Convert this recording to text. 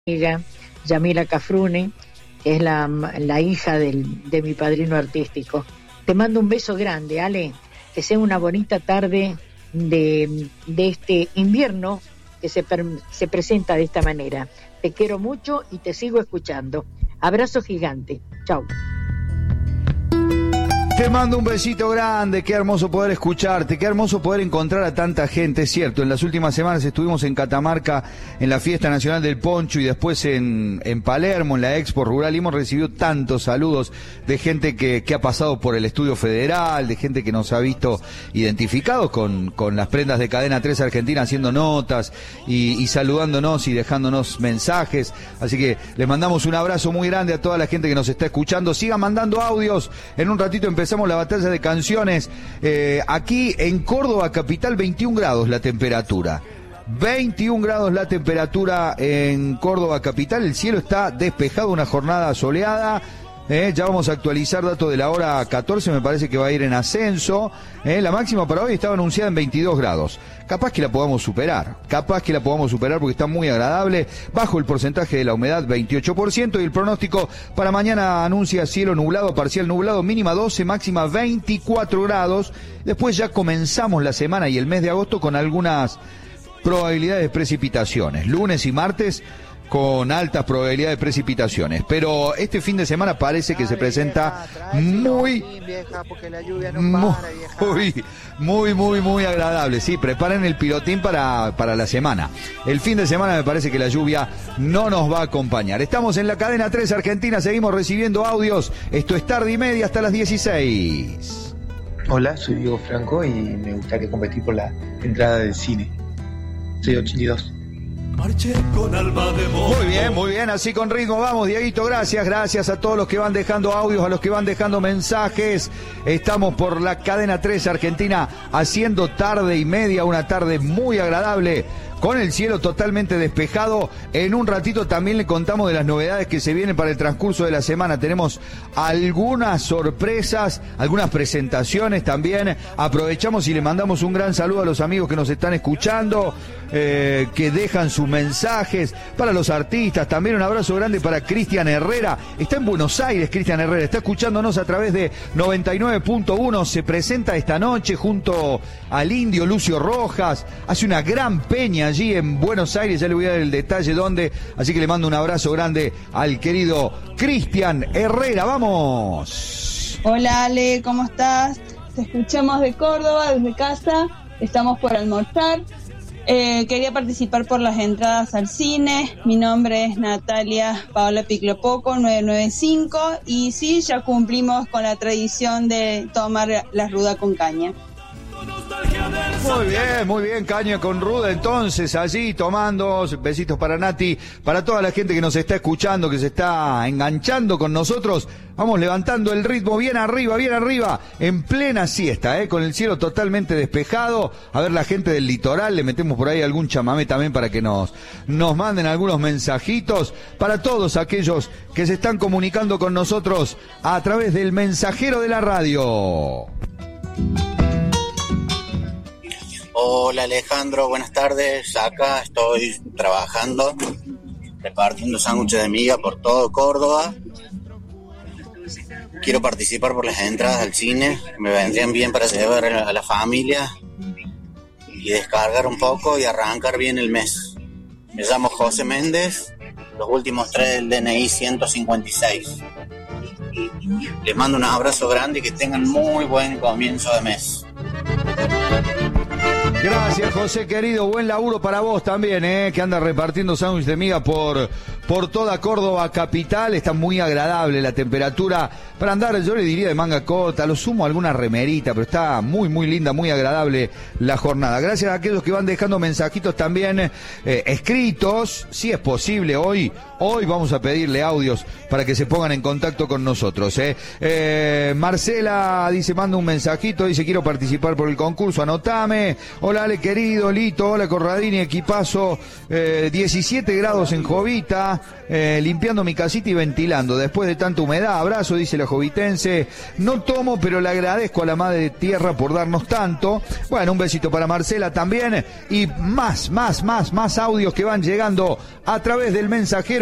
amiga Yamila Cafrune, que es la hija de mi padrino artístico. Te mando un beso grande, Ale, que sea una bonita tarde de este invierno que se presenta de esta manera. Te quiero mucho y te sigo escuchando. Abrazo gigante. Chau. Te mando un besito grande, qué hermoso poder escucharte, qué hermoso poder encontrar a tanta gente, es cierto, en las últimas semanas estuvimos en Catamarca en la Fiesta Nacional del Poncho y después en Palermo, en la Expo Rural, y hemos recibido tantos saludos de gente que ha pasado por el Estudio Federal, de gente que nos ha visto identificados con las prendas de Cadena 3 Argentina, haciendo notas y saludándonos y dejándonos mensajes, así que les mandamos un abrazo muy grande a toda la gente que nos está escuchando. Sigan mandando audios, en un ratito empezamos la batalla de canciones. Aquí en Córdoba capital 21 grados la temperatura. 21 grados la temperatura en Córdoba capital. El cielo está despejado, una jornada soleada. Ya vamos a actualizar datos de la hora 14, me parece que va a ir en ascenso. La máxima para hoy estaba anunciada en 22 grados. Capaz que la podamos superar porque está muy agradable. Bajo el porcentaje de la humedad, 28%, y el pronóstico para mañana anuncia cielo nublado, parcial nublado, mínima 12, máxima 24 grados. Después ya comenzamos la semana y el mes de agosto con algunas probabilidades de precipitaciones. Lunes y martes con altas probabilidades de precipitaciones, pero este fin de semana parece que se presenta muy agradable. Sí, preparen el pilotín para la semana. El fin de semana me parece que la lluvia no nos va a acompañar. Estamos en la Cadena 3 Argentina, seguimos recibiendo audios. Esto es Tarde y Media hasta las 16. Hola, soy Diego Franco y me gustaría competir por la entrada del cine. Soy 82. Muy bien, así con ritmo vamos, Dieguito, gracias a todos los que van dejando audios, a los que van dejando mensajes. Estamos por la Cadena 3 Argentina haciendo Tarde y Media, una tarde muy agradable, con el cielo totalmente despejado. En un ratito también le contamos de las novedades que se vienen para el transcurso de la semana. Tenemos algunas sorpresas, algunas presentaciones también. Aprovechamos y le mandamos un gran saludo a los amigos que nos están escuchando, que dejan sus mensajes, para los artistas. También un abrazo grande para Cristian Herrera. Está en Buenos Aires, Cristian Herrera. Está escuchándonos a través de 99.1. Se presenta esta noche junto al Indio Lucio Rojas. Hace una gran peña allí en Buenos Aires, ya le voy a dar el detalle dónde, así que le mando un abrazo grande al querido Cristian Herrera. ¡Vamos! Hola Ale, ¿cómo estás? Te escuchamos de Córdoba, desde casa, estamos por almorzar. Quería participar por las entradas al cine. Mi nombre es Natalia Paola Piclopoco, 995, y sí, ya cumplimos con la tradición de tomar la ruda con caña. Muy bien, caña con ruda, entonces allí tomando. Besitos para Nati, para toda la gente que nos está escuchando, que se está enganchando con nosotros. Vamos levantando el ritmo bien arriba, en plena siesta, con el cielo totalmente despejado. A ver, la gente del litoral, le metemos por ahí algún chamamé también para que nos manden algunos mensajitos. Para todos aquellos que se están comunicando con nosotros a través del mensajero de la radio. Hola Alejandro, buenas tardes. Acá estoy trabajando, repartiendo sándwiches de miga por todo Córdoba. Quiero participar por las entradas al cine, me vendrían bien para llevar a la familia y descargar un poco y arrancar bien el mes. Me llamo José Méndez, los últimos 3 del DNI 156. Les mando un abrazo grande y que tengan muy buen comienzo de mes. Gracias, José, querido. Buen laburo para vos también, que anda repartiendo sándwich de miga por toda Córdoba capital. Está muy agradable la temperatura para andar, yo le diría de manga corta, lo sumo alguna remerita, pero está muy, muy linda, muy agradable la jornada. Gracias a aquellos que van dejando mensajitos también escritos. Si es posible, hoy vamos a pedirle audios para que se pongan en contacto con nosotros. Marcela dice, manda un mensajito, dice, quiero participar por el concurso, anotame. Hola Ale querido, Lito, hola Corradini, equipazo, 17 grados en Jovita, limpiando mi casita y ventilando, después de tanta humedad, abrazo, dice la jovitense, no tomo pero le agradezco a la madre tierra por darnos tanto. Bueno, un besito para Marcela también, y más audios que van llegando a través del mensajero.